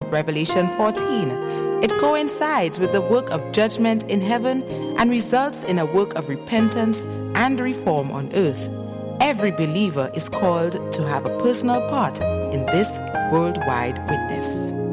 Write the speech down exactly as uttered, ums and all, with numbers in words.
of Revelation fourteen. It coincides with the work of judgment in heaven and results in a work of repentance and reform on earth. Every believer is called to have a personal part in this worldwide witness.